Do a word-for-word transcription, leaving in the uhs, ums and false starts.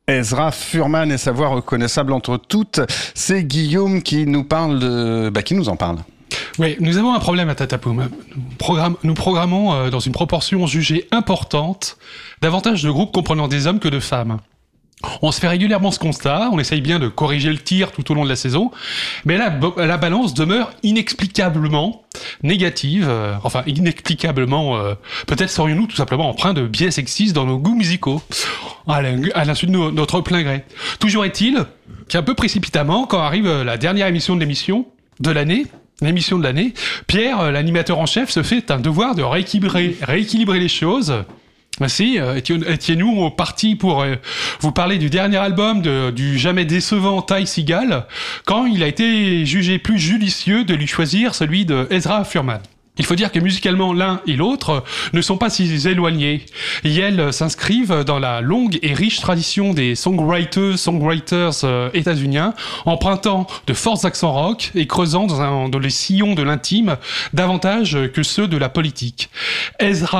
Ezra Furman et sa voix reconnaissable entre toutes, c'est Guillaume qui nous parle de... Bah, qui nous en parle. Oui, nous avons un problème à Tatapoum. Nous, programme, nous programmons euh, dans une proportion jugée importante davantage de groupes comprenant des hommes que de femmes. On se fait régulièrement ce constat, on essaye bien de corriger le tir tout au long de la saison, mais la, la balance demeure inexplicablement négative, euh, enfin inexplicablement, euh, peut-être serions-nous tout simplement empreints de biais sexistes dans nos goûts musicaux, à l'insu de no, notre plein gré. Toujours est-il qu'un peu précipitamment, quand arrive la dernière émission de l'émission de l'année, l'émission de l'année, Pierre, l'animateur en chef, se fait un devoir de rééquilibrer, rééquilibrer les choses. Merci, étiez-nous partis pour euh, vous parler du dernier album de, du jamais décevant Ty Segall, quand il a été jugé plus judicieux de lui choisir celui de Ezra Furman. Il faut dire que musicalement, l'un et l'autre ne sont pas si éloignés. Ils s'inscrivent dans la longue et riche tradition des songwriters, songwriters euh, états-uniens, empruntant de forts accents rock et creusant dans, un, dans les sillons de l'intime davantage que ceux de la politique. Ezra